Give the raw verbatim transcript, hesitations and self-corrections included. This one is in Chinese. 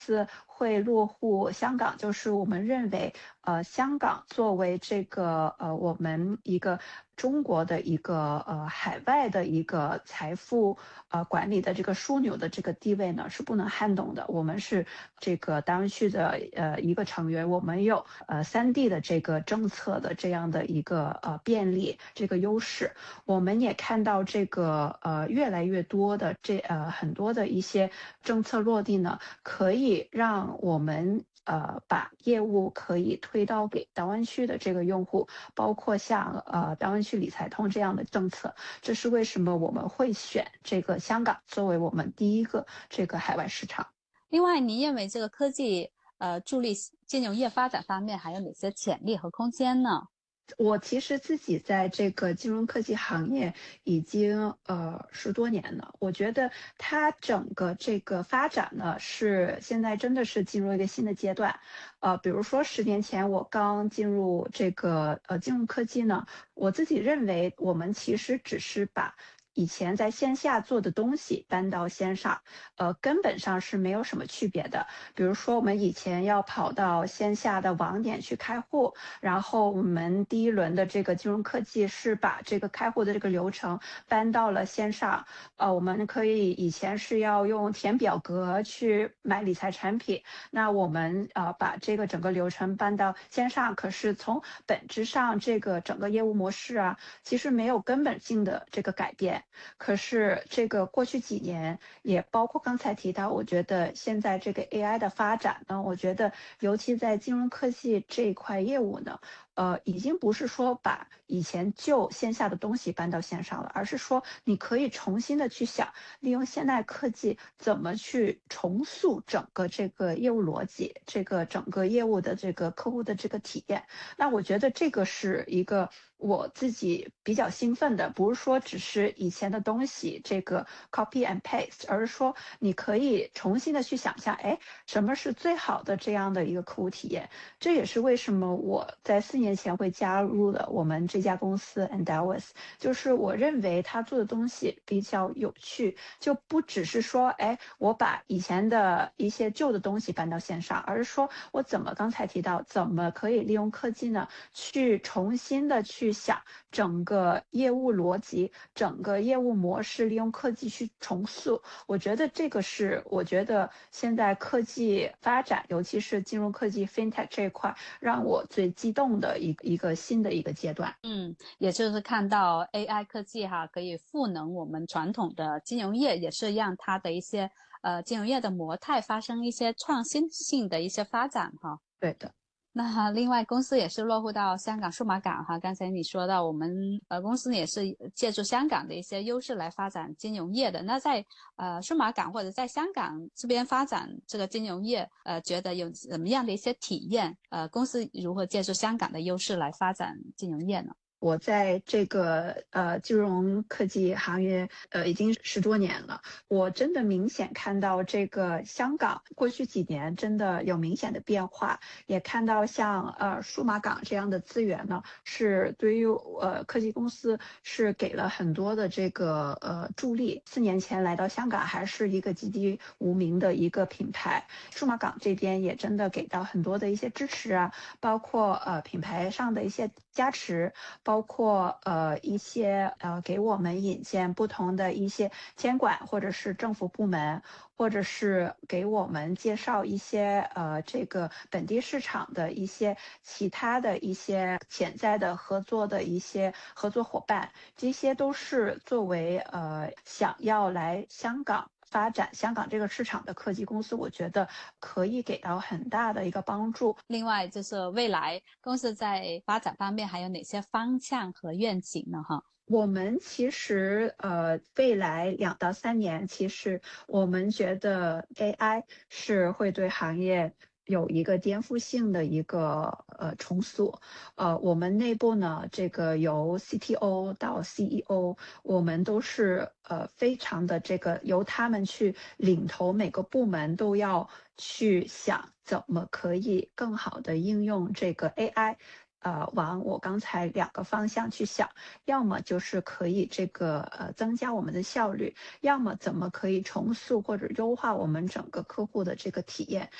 司会落户香港，就是我们认为，呃，香港作为这个呃我们一个中国的一个呃海外的一个财富呃管理的这个枢纽的这个地位呢是不能撼动的。我们是这个大湾区的呃一个成员，我们有呃三 D 的这个政策的这样的一个呃便利这个优势。我们也看到这个呃越来越多的这呃很多的一些政策落地呢，可以让我们呃把业务可以推到给大湾区的这个用户，包括像呃大湾区理财通这样的政策。这是为什么我们会选这个香港作为我们第一个这个海外市场。 另外，您认为这个科技呃助力金融业发展方面还有哪些潜力和空间呢？ 我其实自己在这个金融科技行业已经呃十多年了，我觉得它整个这个发展呢是现在真的是进入一个新的阶段。呃，比如说十年前我刚进入这个呃金融科技呢，我自己认为我们其实只是把以前在线下做的东西搬到线上，呃，根本上是没有什么区别的。比如说，我们以前要跑到线下的网点去开户，然后我们第一轮的这个金融科技是把这个开户的这个流程搬到了线上。呃，我们可以以前是要用填表格去买理财产品，那我们呃把这个整个流程搬到线上，可是从本质上这个整个业务模式啊，其实没有根本性的这个改变。可是这个过去几年，也包括刚才提到，我觉得现在这个 A I 的发展呢，我觉得尤其在金融科技这一块业务呢，呃，已经不是说把以前旧线下的东西搬到线上了，而是说你可以重新的去想，利用现代科技怎么去重塑整个这个业务逻辑，这个整个业务的这个客户的这个体验。那我觉得这个是一个我自己比较兴奋的，不是说只是以前的东西这个 copy and paste，而是说你可以重新的去想象，哎，什么是最好的这样的一个客户体验。这也是为什么我在四年前会加入了我们这家公司 Endeavors，就是我认为他做的东西比较有趣，就不只是说，哎，我把以前的一些旧的东西搬到线上，而是说我怎么刚才提到，怎么可以利用科技呢，去重新的去想整个业务逻辑、整个业务模式，利用科技去重塑。我觉得这个是我觉得现在科技发展，尤其是金融科技 FinTech 这一块，让我最激动的一个一个新的一个阶段。 嗯，也就是看到 A I 科技哈，可以赋能我们传统的金融业，也是让它的一些呃金融业的模态发生一些创新性的一些发展哈。 对的。 那另外，公司也是落户到香港数码港哈。刚才你说到，我们呃公司也是借助香港的一些优势来发展金融业的。那在呃数码港或者在香港这边发展这个金融业，呃，觉得有怎么样的一些体验？呃，公司如何借助香港的优势来发展金融业呢？ 我在这个呃金融科技行业呃已经十多年了，我真的明显看到这个香港过去几年真的有明显的变化，也看到像呃数码港这样的资源呢，是对于呃科技公司是给了很多的这个呃助力。四年前来到香港还是一个籍籍无名的一个品牌，数码港这边也真的给到很多的一些支持啊，包括呃品牌上的一些加持。包括呃一些呃给我们引荐不同的一些监管或者是政府部门，或者是给我们介绍一些呃这个本地市场的一些其他的一些潜在的合作的一些合作伙伴，这些都是作为呃想要来香港发展香港这个市场的科技公司，我觉得可以给到很大的一个帮助。 另外，就是未来公司在发展方面还有哪些方向和愿景呢？哈。 我们其实呃，未来两到三年，其实我们觉得 A I 是会对行业有一个颠覆性的一个呃重塑。呃，我们内部呢，这个由 C T O 到 C E O，我们都是呃非常的这个由他们去领头，每个部门都要去想怎么可以更好的应用这个 A I。 呃，往我刚才两个方向去想，要么就是可以这个呃增加我们的效率，要么怎么可以重塑或者优化我们整个客户的这个体验。